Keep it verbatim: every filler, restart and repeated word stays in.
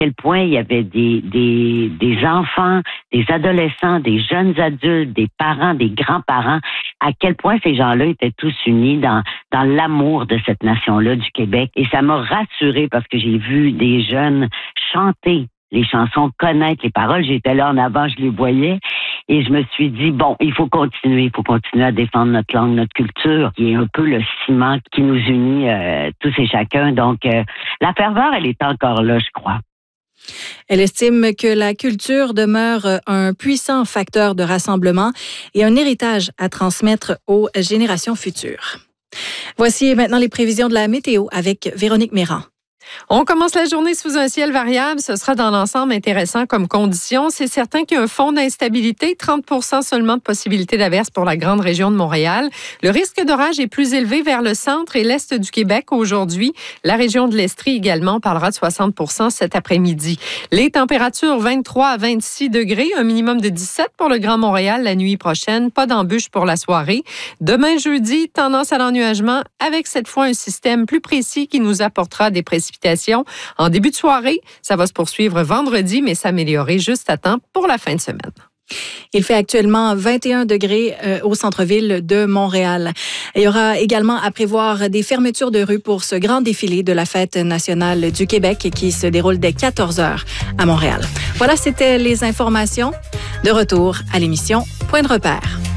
quel point il y avait des, des, des enfants, des adolescents, des jeunes adultes, des parents, des grands-parents, à quel point ces gens-là étaient tous unis dans, dans l'amour de cette nation-là, du Québec. Et ça m'a rassurée parce que j'ai vu des jeunes chanter les chansons, connaître les paroles. J'étais là en avant, je les voyais. Et je me suis dit, bon, il faut continuer, il faut continuer à défendre notre langue, notre culture, qui est un peu le ciment qui nous unit euh, tous et chacun. Donc, euh, la ferveur, elle est encore là, je crois. Elle estime que la culture demeure un puissant facteur de rassemblement et un héritage à transmettre aux générations futures. Voici maintenant les prévisions de la météo avec Véronique Méran. On commence la journée sous un ciel variable. Ce sera dans l'ensemble intéressant comme condition. C'est certain qu'il y a un fond d'instabilité, trente pour cent seulement de possibilité d'averse pour la grande région de Montréal. Le risque d'orage est plus élevé vers le centre et l'est du Québec aujourd'hui. La région de l'Estrie également parlera de soixante pour cent cet après-midi. Les températures vingt-trois à vingt-six degrés, un minimum de dix-sept pour le Grand Montréal la nuit prochaine. Pas d'embûches pour la soirée. Demain jeudi, tendance à l'ennuagement avec cette fois un système plus précis qui nous apportera des précipitations en début de soirée. Ça va se poursuivre vendredi, mais s'améliorer juste à temps pour la fin de semaine. Il fait actuellement vingt et un degrés euh, au centre-ville de Montréal. Il y aura également à prévoir des fermetures de rue pour ce grand défilé de la Fête nationale du Québec qui se déroule dès quatorze heures à Montréal. Voilà, c'était les informations. De retour à l'émission Point de repère.